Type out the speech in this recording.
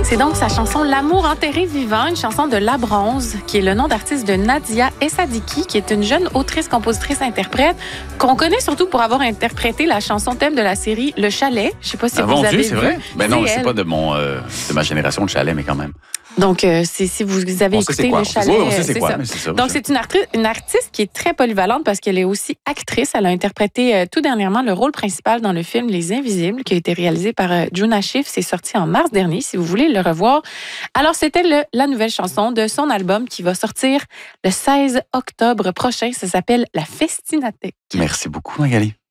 C'est donc sa chanson L'amour enterré vivant, une chanson de La Bronze, qui est le nom d'artiste de Nadia Essadiki, qui est une jeune autrice, compositrice, interprète, qu'on connaît surtout pour avoir interprété la chanson thème de la série Le Chalet. Je sais pas si vous avez vu. C'est vrai? Ben non, c'est pas de ma génération, Le Chalet, mais quand même. Donc, si vous avez écouté Le Chalet, c'est ça. Mais c'est ça. Donc, c'est une artiste qui est très polyvalente parce qu'elle est aussi actrice. Elle a interprété tout dernièrement le rôle principal dans le film Les Invisibles, qui a été réalisé par Juna Schiff. C'est sorti en mars dernier, si vous voulez le revoir. Alors, c'était la nouvelle chanson de son album qui va sortir le 16 octobre prochain. Ça s'appelle La Festinate. Merci beaucoup, Magali.